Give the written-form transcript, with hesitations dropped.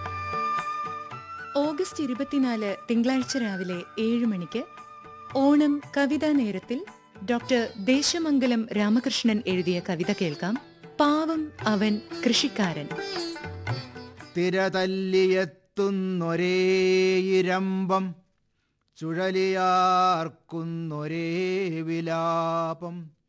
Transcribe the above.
August 24 തിങ്കളാഴ്ച രാവിലെ 7 മണിക്ക് ഓണം കവിതാ നേരത്തിൽ ഡോക്ടർ ദേശമംഗലം രാമകൃഷ്ണൻ എഴുതിയ കവിത കേൾക്കാം. പാവം അവൻ കൃഷിക്കാരൻ. തിരതല്ലിയെത്തുന്നൊരേ ഇരമ്പം, ചുഴലിയാർക്കുന്നൊരേ വിലാപം,